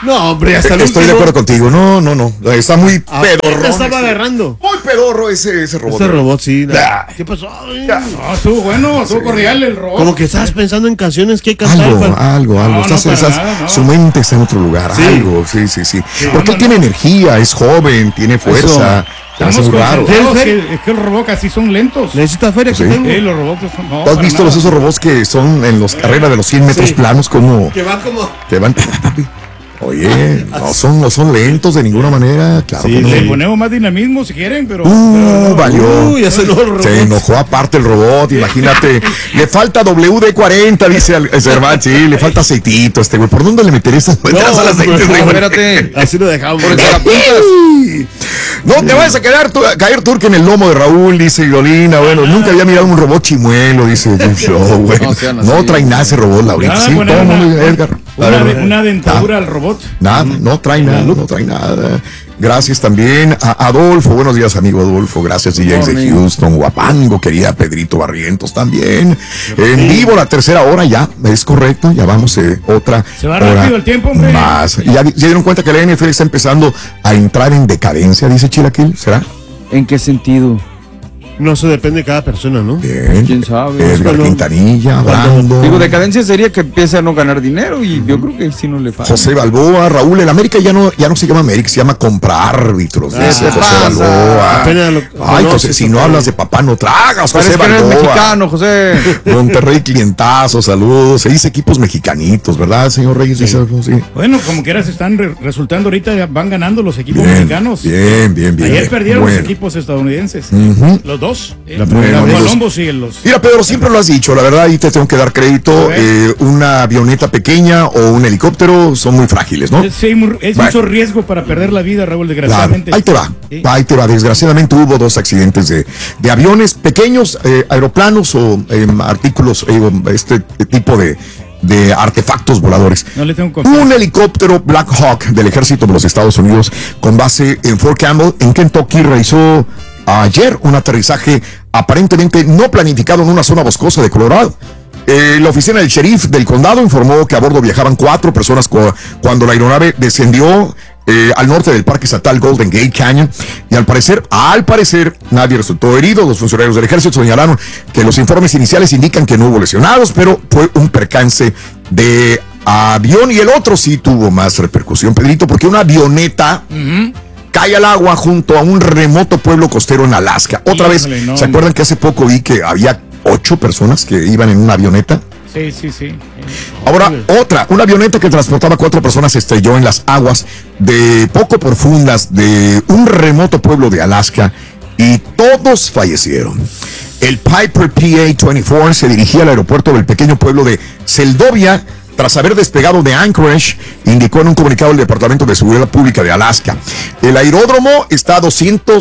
No, hombre, hasta el Estoy de acuerdo contigo. No. Está muy pedorro. Estaba agarrando. Muy pedorro ese robot. Ese robot, sí. Ya. ¿Qué pasó? Ay, Ya. No, estuvo bueno, estuvo cordial el robot. como que estabas pensando en canciones que hay que cantar. Algo. No, para nada, no. Su mente está en otro lugar. Sí. Algo, sí. Porque él tiene energía, es joven, tiene fuerza. Se hace muy raro. Es que los robots así son lentos. Necesita feria Sí. que tengo. Los robots son... No, ¿Tú has para visto nada. esos robots que son en las carreras de los 100 metros Sí. planos como Que va como... que van? Oye, no son lentos de ninguna manera, claro Sí, que no. Le ponemos más dinamismo si quieren, pero... Valió. Uy, ya se enojó el robot. Se enojó aparte el robot, imagínate. Le falta WD-40, dice el Cervantes. Sí, le falta aceitito este güey. ¿Por dónde le meterías al aceite? no, güey? Espérate. Así lo dejamos. Porque te la apuntas. No te vayas a caer turca en el lomo de Raúl, dice Idolina. Bueno, nunca había mirado un robot chimuelo, dice. Bueno, No sean así. no trae nada ese robot, Laurita. Nada, Sí, poner todo el mundo, una- Edgar. A ver, Una dentadura al robot. Nada, no trae nada. Gracias también a Adolfo. Buenos días, amigo Adolfo. Gracias, DJs de morning. Houston. Guapango, querida Pedrito Barrientos también. En vivo la tercera hora ya, es correcto. Ya vamos otra Se va hora rápido el tiempo, hombre. más. ¿Ya se dieron cuenta que la NFL está empezando a entrar en decadencia, dice Chilaquil? ¿Será? ¿En qué sentido? No, eso depende de cada persona, ¿no? Bien. ¿Quién sabe? Edgar Cuando- Quintanilla, Brando. Digo, decadencia sería que empiece a no ganar dinero y yo creo que sí no le falta. José Balboa, Raúl, el América ya no se llama América, se llama compra árbitros, dice te José pasa? Balboa. Apenas lo Ay, conoces, José, si no José. hablas de papá, no tragas, José Parece que eres Balboa. mexicano, José. Monterrey clientazo, saludos. Se dice equipos mexicanitos, ¿verdad, señor Reyes? Dice algo así. Bueno, como quieras están resultando ahorita, van ganando los equipos Bien, mexicanos. bien. Ayer perdieron Bueno. los equipos estadounidenses. Los dos. La primera Bueno, vez. amigos. Columbus y los... Mira, Pedro, siempre lo has dicho, la verdad, ahí te tengo que dar crédito. Una avioneta pequeña o un helicóptero son muy frágiles, ¿no? Sí, es Bueno. mucho riesgo para perder la vida, Raúl, Claro, desgraciadamente. ahí te va. Desgraciadamente hubo 2 accidentes de aviones pequeños, aeroplanos o artículos, este tipo de artefactos voladores. No le tengo confianza. Un helicóptero Black Hawk del ejército de los Estados Unidos con base en Fort Campbell, en Kentucky, realizó ayer un aterrizaje aparentemente no planificado en una zona boscosa de Colorado. La oficina del sheriff del condado informó que a bordo viajaban 4 personas cuando la aeronave descendió al norte del parque estatal Golden Gate Canyon y al parecer nadie resultó herido. Los funcionarios del ejército señalaron que los informes iniciales indican que no hubo lesionados, pero fue un percance de avión y el otro sí tuvo más repercusión, Pedrito, porque una avioneta cae al agua junto a un remoto pueblo costero en Alaska. Otra Híjole, vez, no, ¿se acuerdan que hace poco vi que había 8 personas que iban en una avioneta? Sí. Ahora, una avioneta que transportaba 4 personas se estrelló en las aguas de poco profundas de un remoto pueblo de Alaska y todos fallecieron. El Piper PA-24 se dirigía al aeropuerto del pequeño pueblo de Seldovia tras haber despegado de Anchorage, indicó en un comunicado el Departamento de Seguridad Pública de Alaska. El aeródromo está a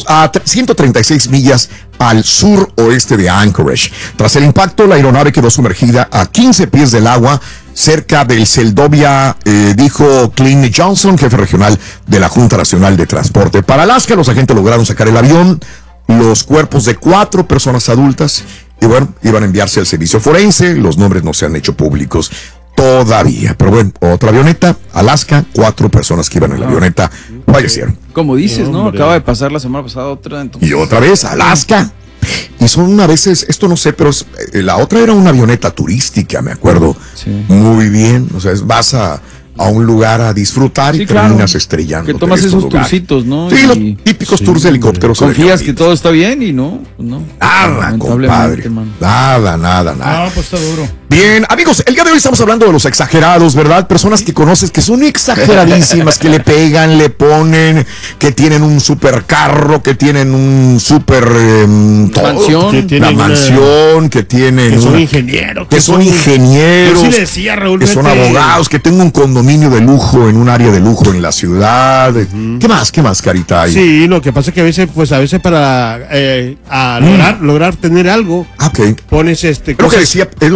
136 millas al sur-oeste de Anchorage. Tras el impacto, la aeronave quedó sumergida a 15 pies del agua cerca del Seldovia, dijo Clint Johnson, jefe regional de la Junta Nacional de Transporte. Para Alaska, los agentes lograron sacar el avión, los cuerpos de 4 personas adultas, y bueno, iban a enviarse al servicio forense. Los nombres no se han hecho públicos todavía, pero bueno, otra avioneta, Alaska, 4 personas que iban en la avioneta fallecieron. Como dices, ¿no? Hombre. Acaba de pasar la semana pasada otra. Entonces... Y otra vez, Alaska. Y son a veces, esto no sé, pero la otra era una avioneta turística, me acuerdo. Sí. Muy bien, o sea, vas a un lugar a disfrutar y Sí, claro. terminas estrellando. Que tomas esos turcitos, ¿no? Sí, Y- los típicos tours de helicópteros. o de Confías que aviones. todo está bien y no, pues no. Nada, Lamentablemente, compadre. hermano. Nada. No, pues está duro. Bien, amigos, el día de hoy estamos hablando de los exagerados, ¿verdad? Personas que conoces que son exageradísimas, que le pegan, le ponen, que tienen un super carro, que tienen un super Mansión. Que una tienen mansión, que tienen Que son una- ingenieros. que son ingenieros, Yo sí decía, Raúl, que son vete. abogados, que tengo un condominio de lujo en un área de lujo en la ciudad. ¿Qué más, Carita? Hay? Sí, lo que pasa es que a veces para lograr tener algo, Ah, ok. pones Es lo que decía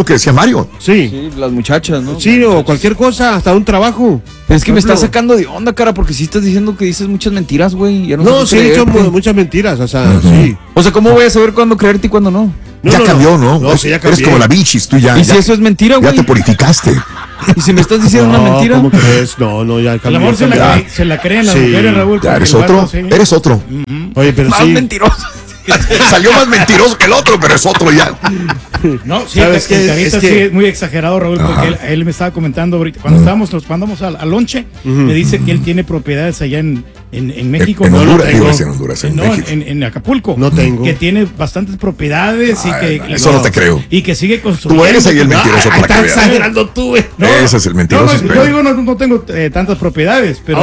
Mario. Sí. Sí, las muchachas, ¿no? Sí, o cualquier cosa, hasta un trabajo. Pero es que me Por ejemplo, estás sacando de onda, cara, porque si estás diciendo que dices muchas mentiras, güey. Ya no, No, sé sí, qué he hecho creerte. muchas mentiras, o sea, sí. O sea, ¿cómo voy a saber cuándo creerte y cuándo no? Ya cambió, ¿no? No, sí, ya Eres cambié. como la bichis, tú ya. ¿Y ya, si eso es mentira, ya güey? te purificaste. ¿Y si me estás diciendo una mentira? ¿Cómo crees? No, ya El cambié. amor se cambié. la creen las Sí. mujeres, Raúl. Ya porque eres el otro. vato, sí. Eres otro. Oye, pero Más sí. mentiroso. Salió más mentiroso que el otro, pero es otro ya. No, sí, ¿Sabes qué? el Carita Es que- sí es muy exagerado, Raúl, porque él me estaba comentando ahorita, cuando nos mandamos al lonche, me dice que él tiene propiedades allá en México. En No, Honduras, no digo, tengo. es en Honduras, en No, México. en Acapulco. No tengo. Que tiene bastantes propiedades y Ay, que... eso no te creo. Y que sigue construyendo. Tú eres ahí el mentiroso para que Estás veas. exagerando tú, güey. No, Ese es el mentiroso. No, Espera. yo digo, no tengo tantas propiedades, pero...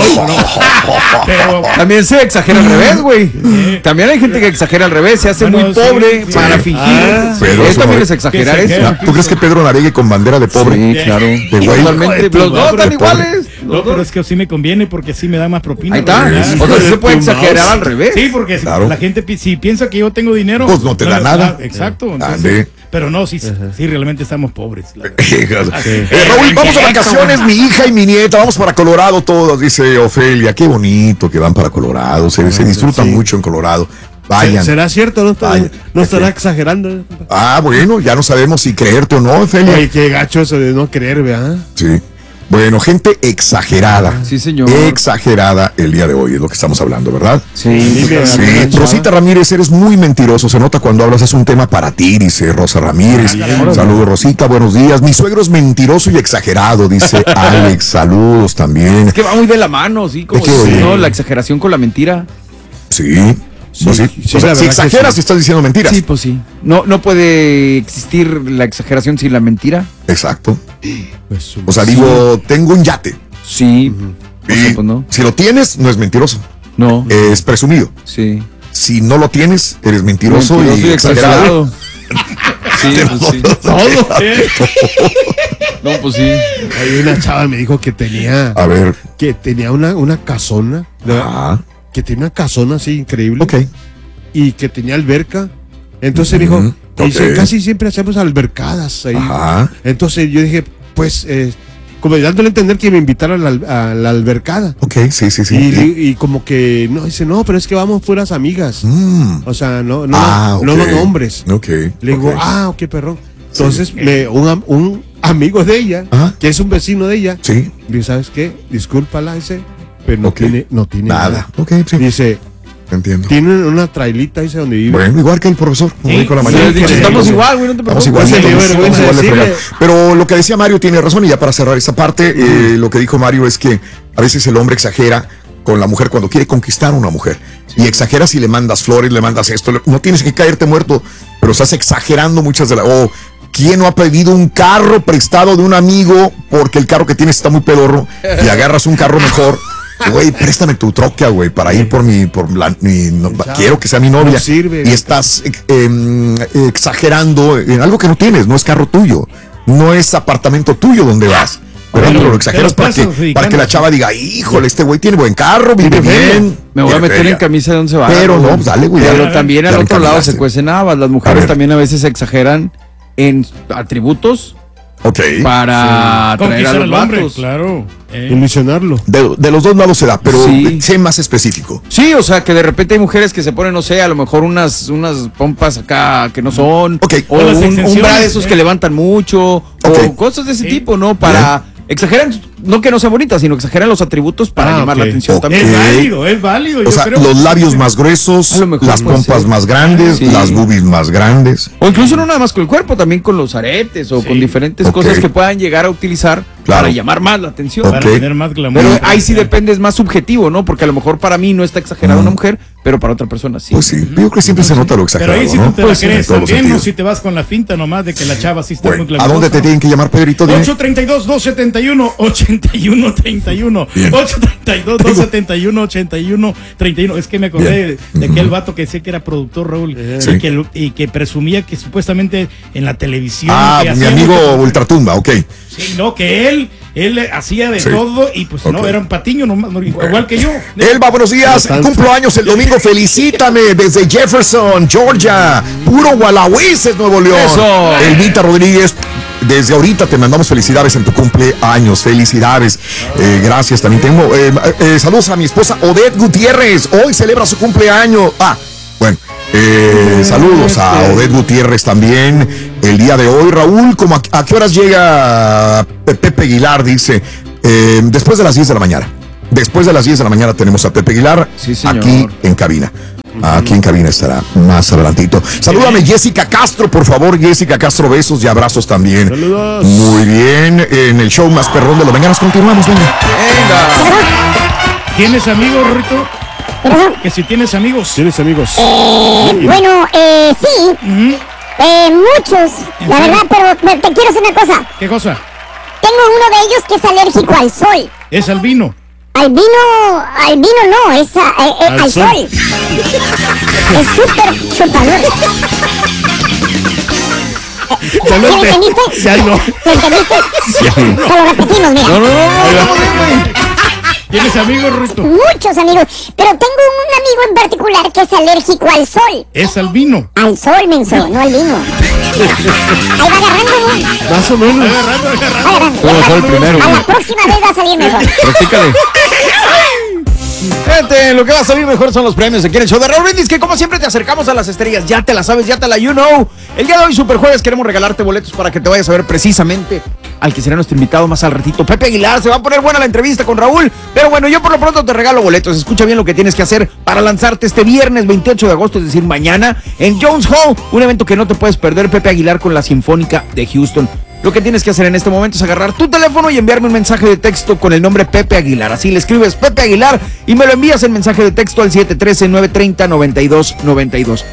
pero También se exagera al revés, güey. También hay gente que exagera al revés, se hace Bueno, muy sí, pobre sí. para fingir. Pero Eso eso también no- es exagerar que se eso. queda. ¿Tú crees que Pedro navegue con bandera de pobre? Sí, claro. De güey. Totalmente. Hijo de Los tu dos madre, están pobre. iguales. No, Los pero dos. es que sí me conviene porque sí me da más propina. Ahí está. ¿verdad? Sí, O sea, Hijo sí de se puede tu exagerar mouse. al revés. Sí, porque Claro. la gente si piensa que yo tengo dinero, Pues no te da nada. Exacto. entonces, Ande. pero no, sí, realmente estamos pobres. la verdad. Raúl, vamos a vacaciones, mi hija y mi nieta, vamos para Colorado todos, dice Ofelia. Qué bonito que van para Colorado, se disfrutan sí. mucho en Colorado. Vayan. ¿Será cierto? Vaya. No estará exagerando. Ah, bueno, ya no sabemos si creerte o no, Ofelia. Oye, qué gacho eso de no creer, ¿verdad? Sí. Bueno, gente exagerada. Sí, señor. Exagerada el día de hoy, es lo que estamos hablando, ¿verdad? Sí. Dime, Sí, Chava. Rosita Ramírez, eres muy mentiroso. Se nota cuando hablas, es un tema para ti, dice Rosa Ramírez. Saludos, Rosita, buenos días. Mi suegro es mentiroso y exagerado, dice Alex. Saludos también. Es que va muy de la mano, sí, como ¿De qué, dices, oye? ¿no? La exageración con la mentira. Sí. Pues sí. sí, O sea, la si verdad que exageras, sí. estás diciendo mentiras. Sí, pues sí. No puede existir la exageración sin la mentira. Exacto. Pues, O sea, digo, tengo un yate. Sí. O sea, Y pues no. si lo tienes, no es mentiroso. No. Es presumido. Sí. Si no lo tienes, eres mentiroso, Mentiroso y exagerado. Sí, pues sí. No, pues sí. hay una chava me dijo que tenía una casona, Ah, que tenía una casona así increíble ok. y que tenía alberca. Entonces me dijo, Ujú, dice, ok. casi siempre hacemos albercadas ahí. Ajá. Entonces yo dije, pues, como dándole a entender que me invitaron a la albercada. Ok, sí. Y como que, no, dice, no, pero es que vamos puras amigas. Mm. O sea, no Ok. van hombres. Ok. Le digo, ok. qué perrón. Entonces, un amigo de ella, Ajá. que es un vecino de ella, Sí. dice, ¿sabes qué? Discúlpala, dice, pero Ok. no tiene nada. Ok, sí. Dice, Entiendo. tiene una trailita, dice, donde vive. Bueno, igual que el profesor, como Sí, dijo la sí, mañana. he dicho, Estamos sí. igual, güey, no te Estamos preocupes. igual, Se le dio estamos vergüenza igual de decirle. fregado. Pero lo que decía Mario tiene razón, y ya para cerrar esta parte, lo que dijo Mario es que a veces el hombre exagera con la mujer cuando quiere conquistar a una mujer. Y exagera si le mandas flores, le mandas esto. No tienes que caerte muerto, pero estás exagerando muchas de las... ¿Quién no ha pedido un carro prestado de un amigo porque el carro que tienes está muy pedorro y agarras un carro mejor? Güey, préstame tu troca, güey, para ir quiero que sea mi novia. No sirve. Y estás exagerando en algo que no tienes, no es carro tuyo, no es apartamento tuyo donde vas. ¿Verdad? Pero lo exageras pero estás para que la chava diga, híjole, este güey tiene buen carro, vive bien. Me voy a tiene meter feria". en camisa de 11 varas. Pero no, güey. pues dale, güey. Pero ya. también al Ya otro lado encaminaste. se cuecen habas. Las A mujeres ver. también a veces exageran en atributos Ok. para atraer a Conquistar los al hombre, vatos. claro. Ilusionarlo. De los dos lados se da, pero Sí. sé más específico. Sí, o sea, que de repente hay mujeres que se ponen, no sé, a lo mejor unas pompas acá que no son. Ok. O O las un extensiones, bra de esos que levantan mucho. Ok. O cosas de ese Sí. tipo, ¿no? Para... Exageran, no que no sean bonitas, sino exageran los atributos para llamar la ok. atención Ok. también. Es válido, es válido. O yo sea, creo. los labios más gruesos, A lo mejor las puede pompas ser. más grandes, Sí. las boobies más grandes. O incluso no nada más con el cuerpo, también con los aretes o con diferentes Ok. cosas que puedan llegar a utilizar Claro. para llamar más la atención. Ok. Para tener más glamour. Pero ahí sí depende, es más subjetivo, ¿no? Porque a lo mejor para mí no está exagerada una mujer, pero para otra persona sí. Pues sí, yo creo que siempre se nota lo Pero exagerado, ahí sí ¿no? tú te la Pues, en crees todos los también, no sentidos. si te vas con la finta nomás de que la chava sí está Bueno, muy glamurosa. ¿a dónde te tienen que llamar, Pedrito? Dime. 832-271-8131. Bien. 832-271-8131. Es que me acordé de aquel vato que sé que era productor, Raúl, Sí. y que presumía que supuestamente en la televisión. Ah, que mi hacía amigo mucho- Ultratumba, ok. Sí, no, que él hacía de Sí. todo y pues Ok. no, era un patiño, igual que yo. Elba, buenos días. Cumplo años el domingo. Felicítame desde Jefferson, Georgia. Puro Gualahuises, Nuevo León. Eso. Elvita Rodríguez. desde ahorita te mandamos felicidades en tu cumpleaños. Felicidades. Gracias. También tengo saludos a mi esposa Odette Gutiérrez. Hoy celebra su cumpleaños. Bueno. Saludos a Odette Gutiérrez también el día de hoy. Raúl, ¿a qué horas llega Pepe Aguilar? Dice, después de las 10 de la mañana. Después de las 10 de la mañana tenemos a Pepe Aguilar, sí, aquí en cabina. Aquí en cabina estará más adelantito. Salúdame Jessica Castro, por favor. Jessica Castro, besos y abrazos también. Saludos. Muy bien, en el show más perrón de las mañanas continuamos, venga. ¿Tienes amigos, Rito? ¿Perdón? Que si tienes amigos. ¿Tienes amigos? Bueno, sí. Muchos, la verdad, pero te quiero hacer una cosa. ¿Qué cosa? Tengo uno de ellos que es alérgico al sol. ¿Es albino? Albino no, es al sol. Es súper chupador. ¿Ya lo entendiste? Ya no. ¿Lo entendiste? Te lo repetimos, mira. No. ¿Tienes amigos, Rito? Muchos amigos, pero tengo un amigo en particular que es alérgico al sol. ¿Es albino? Al sol, menso, no al vino. Ahí va agarrando, ¿no? Más o menos. A la próxima vez va a salir mejor. Practícale. Fíjate, lo que va a salir mejor son los premios aquí en el show de Raúl Brindis, que como siempre te acercamos a las estrellas. Ya te la sabes, ya te la you know. El día de hoy, Super Jueves, queremos regalarte boletos para que te vayas a ver precisamente al que será nuestro invitado más al ratito, Pepe Aguilar. Se va a poner buena la entrevista con Raúl, pero bueno, yo por lo pronto te regalo boletos. Escucha bien lo que tienes que hacer para lanzarte este viernes 28 de agosto, es decir, mañana, en Jones Hall, un evento que no te puedes perder, Pepe Aguilar con la Sinfónica de Houston. Lo que tienes que hacer en este momento es agarrar tu teléfono y enviarme un mensaje de texto con el nombre Pepe Aguilar. Así le escribes Pepe Aguilar y me lo envías en mensaje de texto al 713-930-9292.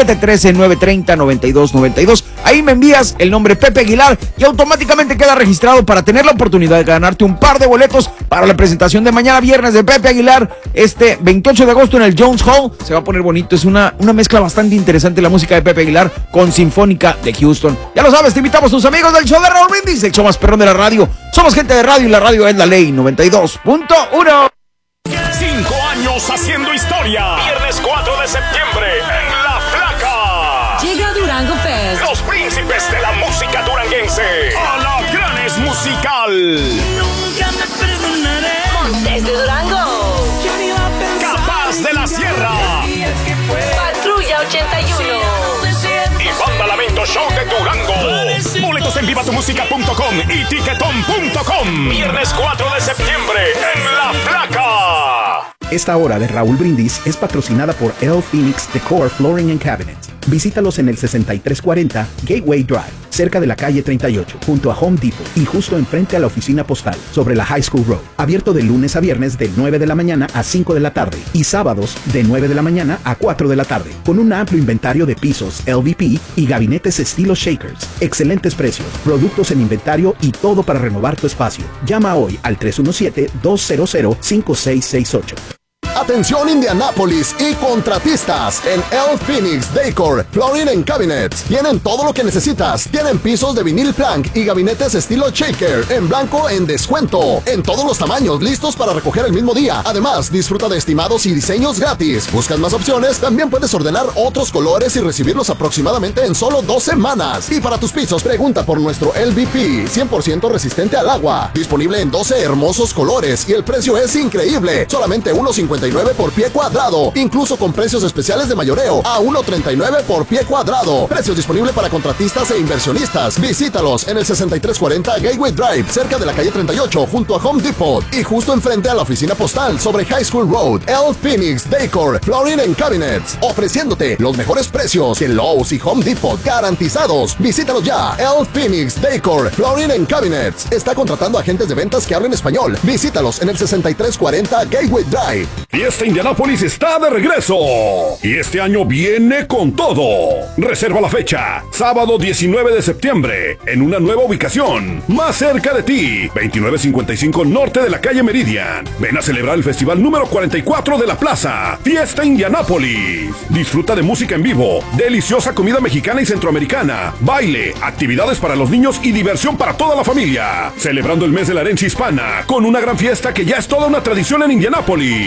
713-930-9292. Ahí me envías el nombre Pepe Aguilar y automáticamente queda registrado para tener la oportunidad de ganarte un par de boletos para la presentación de mañana viernes de Pepe Aguilar, este 28 de agosto en el Jones Hall. Se va a poner bonito, es una mezcla bastante interesante la música de Pepe Aguilar con Sinfónica de Houston. Ya lo sabes, te invitamos a tus amigos del show de Raúl Brindis, el show más perrón de la radio. Somos gente de radio y la radio es la ley 92.1. 5 años haciendo historia. Viernes 4 de septiembre en La Flaca. Llega Durango Fest. Los príncipes de la música duranguense. Alacranes Musical. Nunca me perdonaré. Montes de Durango. Capaz de la Sierra. Patrulla 81. Y Banda Lamento Show de Durango. Boletos en vivatumusica.com y tiquetón.com. Viernes 4 de septiembre en La Flaca. Esta hora de Raúl Brindis es patrocinada por El Phoenix Decor Flooring and Cabinets. Visítalos en el 6340 Gateway Drive, cerca de la calle 38, junto a Home Depot y justo enfrente a la oficina postal, sobre la High School Road. Abierto de lunes a viernes de 9 de la mañana a 5 de la tarde y sábados de 9 de la mañana a 4 de la tarde, con un amplio inventario de pisos LVP y gabinetes estilo Shakers. Excelentes precios, productos en inventario y todo para renovar tu espacio. Llama hoy al 317-200-5668. Atención Indianápolis y contratistas, en El Phoenix Decor Flooring and Cabinets tienen todo lo que necesitas. Tienen pisos de vinil plank y gabinetes estilo shaker en blanco en descuento, en todos los tamaños, listos para recoger el mismo día. Además, disfruta de estimados y diseños gratis. ¿Buscas más opciones? También puedes ordenar otros colores y recibirlos aproximadamente en solo 2 semanas. Y para tus pisos, pregunta por nuestro LVP 100% resistente al agua, disponible en 12 hermosos colores y el precio es increíble, solamente $1.59 por pie cuadrado, incluso con precios especiales de mayoreo a $1.39 por pie cuadrado. Precios disponibles para contratistas e inversionistas. Visítalos en el 6340 Gateway Drive, cerca de la calle 38, junto a Home Depot y justo enfrente a la oficina postal sobre High School Road. El Phoenix Decor Flooring and Cabinets, ofreciéndote los mejores precios que Lowe's y Home Depot garantizados. Visítalos ya. El Phoenix Decor Flooring and Cabinets está contratando agentes de ventas que hablen español. Visítalos en el 6340 Gateway Drive. Fiesta Indianápolis está de regreso y este año viene con todo. Reserva la fecha, sábado 19 de septiembre, en una nueva ubicación, más cerca de ti, 2955 norte de la calle Meridian. Ven a celebrar el festival número 44 de la plaza, Fiesta Indianápolis. Disfruta de música en vivo, deliciosa comida mexicana y centroamericana, baile, actividades para los niños y diversión para toda la familia. Celebrando el mes de la herencia hispana, con una gran fiesta que ya es toda una tradición en Indianápolis.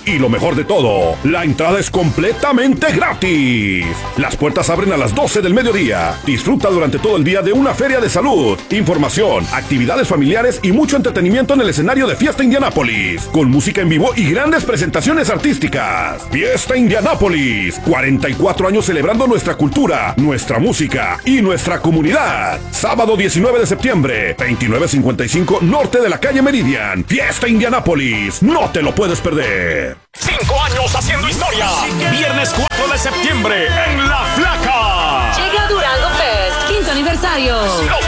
Y lo mejor de todo, la entrada es completamente gratis. Las puertas abren a las 12 del mediodía. Disfruta durante todo el día de una feria de salud, información, actividades familiares y mucho entretenimiento en el escenario de Fiesta Indianápolis, con música en vivo y grandes presentaciones artísticas. Fiesta Indianápolis, 44 años celebrando nuestra cultura, nuestra música y nuestra comunidad. Sábado 19 de septiembre, 2955 norte de la calle Meridian. Fiesta Indianápolis, no te lo puedes perder. 5 años haciendo historia. Viernes 4 de septiembre en La Flaca. Llega Durango Fest, 15 aniversario. Los